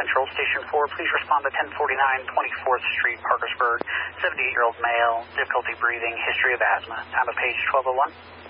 Central, Station 4. Please respond to 1049 24th Street, Parkersburg. 78-year-old male, difficulty breathing, history of asthma. Time of page 1201.